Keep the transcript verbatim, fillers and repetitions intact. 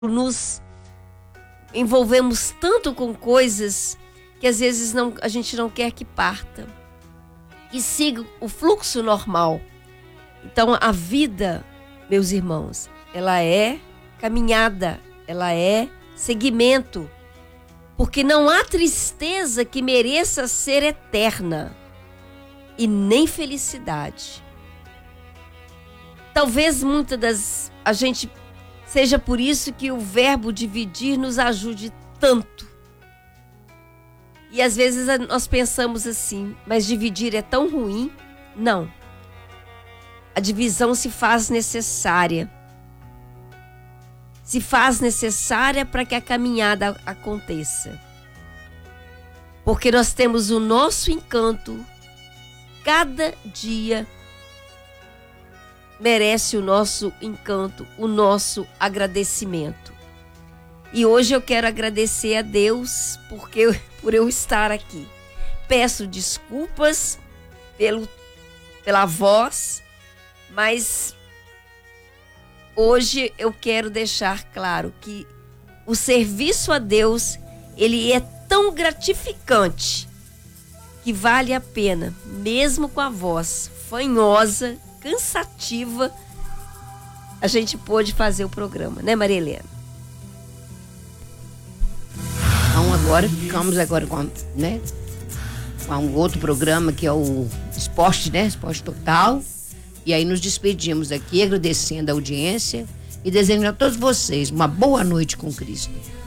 nos envolvemos tanto com coisas que às vezes não, a gente não quer que parta e siga o fluxo normal. Então a vida, meus irmãos, ela é caminhada, ela é seguimento, porque não há tristeza que mereça ser eterna e nem felicidade. Talvez muitas das a gente seja por isso que o verbo dividir nos ajude tanto. E às vezes nós pensamos assim, mas dividir é tão ruim? Não. A divisão se faz necessária. Se faz necessária para que a caminhada aconteça. Porque nós temos o nosso encanto. Cada dia merece o nosso encanto, o nosso agradecimento. E hoje eu quero agradecer a Deus porque, por eu estar aqui. Peço desculpas pelo, pela voz, mas hoje eu quero deixar claro que o serviço a Deus, ele é tão gratificante que vale a pena, mesmo com a voz fanhosa, cansativa, a gente pôde fazer o programa, né, Maria Helena? Então agora ficamos agora com, né, com um outro programa que é o Esporte, né? Esporte Total. E aí nos despedimos aqui, agradecendo a audiência e desejando a todos vocês uma boa noite com Cristo.